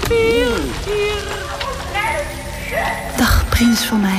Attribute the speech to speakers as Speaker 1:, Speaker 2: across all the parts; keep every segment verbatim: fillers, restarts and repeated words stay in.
Speaker 1: Hier, hier.
Speaker 2: Dag, prins van mij.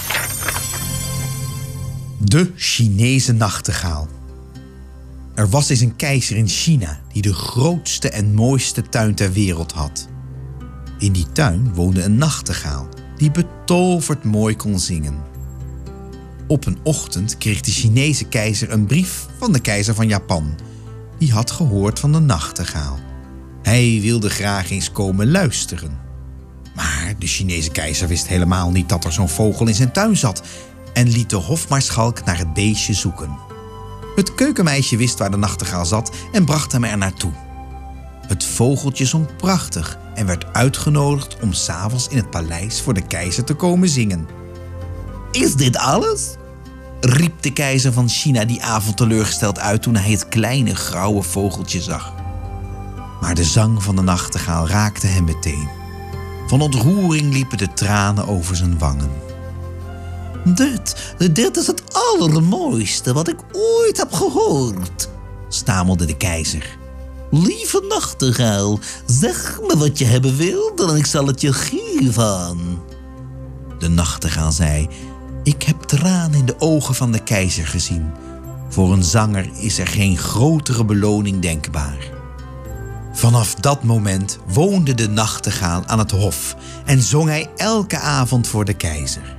Speaker 3: De Chinese nachtegaal. Er was eens een keizer in China die de grootste en mooiste tuin ter wereld had. In die tuin woonde een nachtegaal die betoverd mooi kon zingen. Op een ochtend kreeg de Chinese keizer een brief van de keizer van Japan. Die had gehoord van de nachtegaal. Hij wilde graag eens komen luisteren. Maar de Chinese keizer wist helemaal niet dat er zo'n vogel in zijn tuin zat en liet de hofmaarschalk naar het beestje zoeken. Het keukenmeisje wist waar de nachtegaal zat en bracht hem er naartoe. Het vogeltje zong prachtig en werd uitgenodigd om 's avonds in het paleis voor de keizer te komen zingen. Is dit alles? Riep de keizer van China die avond teleurgesteld uit toen hij het kleine grauwe vogeltje zag. Maar de zang van de nachtegaal raakte hem meteen. Van ontroering liepen de tranen over zijn wangen. Dit, dit is het allermooiste wat ik ooit heb gehoord, stamelde de keizer. Lieve nachtegaal, zeg me wat je hebben wilt en ik zal het je geven. De nachtegaal zei, ik heb tranen in de ogen van de keizer gezien. Voor een zanger is er geen grotere beloning denkbaar. Vanaf dat moment woonde de nachtegaal aan het hof en zong hij elke avond voor de keizer.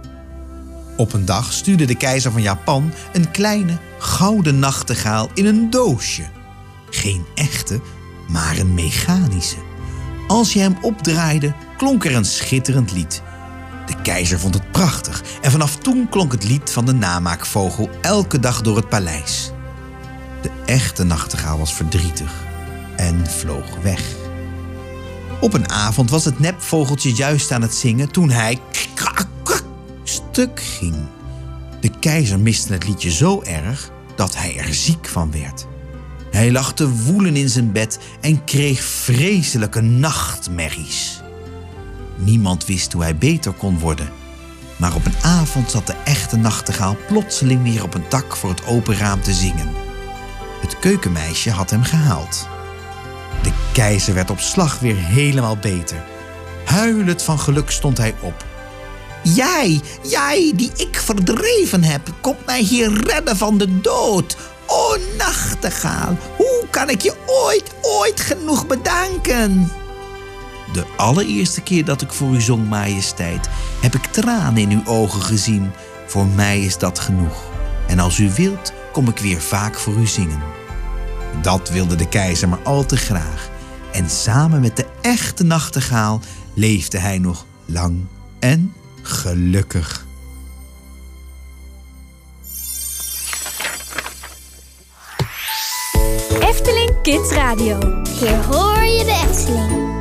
Speaker 3: Op een dag stuurde de keizer van Japan een kleine gouden nachtegaal in een doosje. Geen echte, maar een mechanische. Als je hem opdraaide, klonk er een schitterend lied. De keizer vond het prachtig en vanaf toen klonk het lied van de namaakvogel elke dag door het paleis. De echte nachtegaal was verdrietig en vloog weg. Op een avond was het nepvogeltje juist aan het zingen toen hij stuk ging. De keizer miste het liedje zo erg dat hij er ziek van werd. Hij lag te woelen in zijn bed en kreeg vreselijke nachtmerries. Niemand wist hoe hij beter kon worden. Maar op een avond zat de echte nachtegaal plotseling weer op een dak voor het open raam te zingen. Het keukenmeisje had hem gehaald. De keizer werd op slag weer helemaal beter. Huilend van geluk stond hij op. Jij, jij die ik verdreven heb, komt mij hier redden van de dood. O nachtegaal, hoe kan ik je ooit, ooit genoeg bedanken? De allereerste keer dat ik voor u zong, majesteit, heb ik tranen in uw ogen gezien. Voor mij is dat genoeg. En als u wilt, kom ik weer vaak voor u zingen. Dat wilde de keizer maar al te graag. En samen met de echte nachtegaal leefde hij nog lang en gelukkig.
Speaker 4: Efteling Kids Radio.
Speaker 5: Hier hoor je de Efteling.